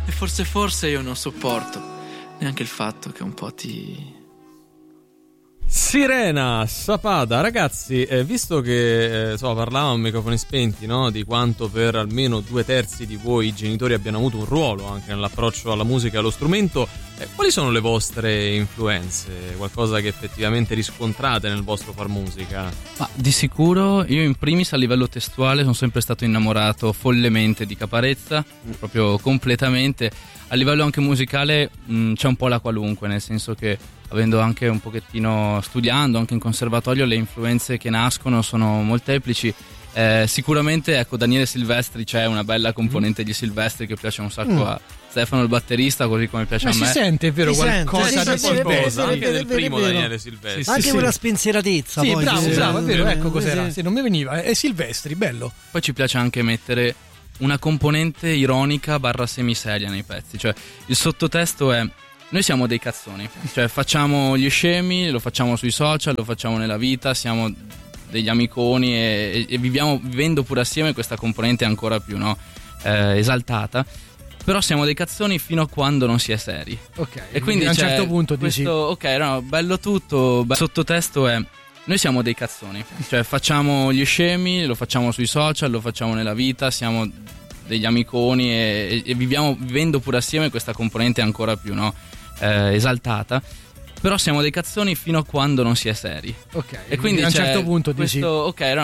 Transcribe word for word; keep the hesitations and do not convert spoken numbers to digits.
E forse forse io non sopporto neanche il fatto che un po' ti... Sirena Sappada, ragazzi, eh, visto che eh, insomma, parlavamo a microfoni spenti, no, di quanto per almeno due terzi di voi i genitori abbiano avuto un ruolo anche nell'approccio alla musica e allo strumento, eh, quali sono le vostre influenze? Qualcosa che effettivamente riscontrate nel vostro far musica? Ma di sicuro io in primis a livello testuale sono sempre stato innamorato follemente di Caparezza, proprio completamente. A livello anche musicale mh, c'è un po' la qualunque, nel senso che avendo anche un pochettino studiando anche in conservatorio, le influenze che nascono sono molteplici. Eh, sicuramente ecco, Daniele Silvestri, c'è una bella componente di Silvestri che piace un sacco mm. a Stefano il batterista, così come piace Ma a me. Si sente, è vero, si qualcosa sente, di sì, sì, qualcosa vero, anche vero, del vero, primo vero. Daniele Silvestri. Sì, anche sì, quella sì. spensieratezza. Sì, poi, bravo, sì, bravo, è vero, sì, ecco cos'era. sì. Sì, non mi veniva. È Silvestri, bello. Poi ci piace anche mettere una componente ironica barra semiseria nei pezzi, cioè il sottotesto è: noi siamo dei cazzoni, cioè facciamo gli scemi, lo facciamo sui social, lo facciamo nella vita, siamo degli amiconi e, e viviamo vivendo pure assieme questa componente ancora più, no, eh, esaltata. Però siamo dei cazzoni fino a quando non si è seri. Ok. E quindi a un c'è certo punto questo, dici ok, no, bello tutto, be- sottotesto è: noi siamo dei cazzoni, cioè facciamo gli scemi, lo facciamo sui social, lo facciamo nella vita, siamo degli amiconi e, e viviamo vivendo pure assieme questa componente ancora più, no, eh, esaltata. Però siamo dei cazzoni fino a quando non si è seri. Ok. E quindi a un c'è certo punto dici questo, ok, no,